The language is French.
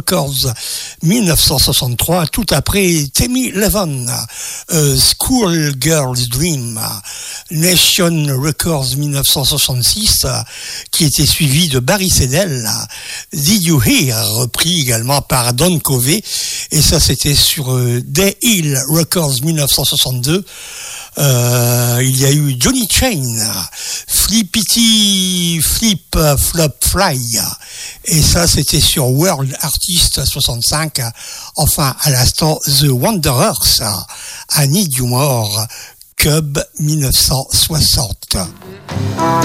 Records 1963, tout après Tammy Levin, School Girl's Dream, Nation Records 1966, qui était suivi de Barry Sedel, Did You Hear, repris également par Don Covey, et ça c'était sur Day Hill Records 1962. Il y a eu Johnny Chain, Flippity Flip Flop Fly, et ça c'était sur World Artist 65. Enfin, à l'instant, The Wanderers, I Need You More, Cub 1960.